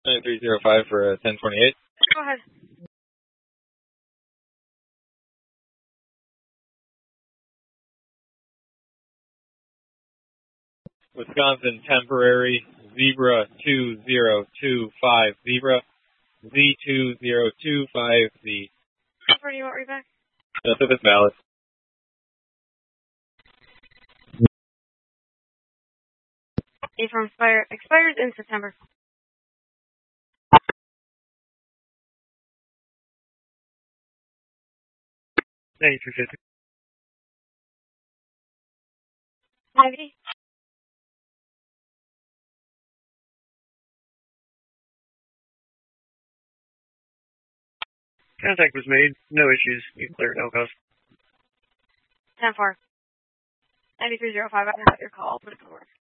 9305 for 1028. Go ahead. Wisconsin temporary Zebra 2025 Zebra Z2025Z. Where do you want reback? That's if it's valid. A-Form expires in September. $93.50. 90. Contact was made. No issues. You clear no cost. 10-4. 9305. I got your call. Put it to work.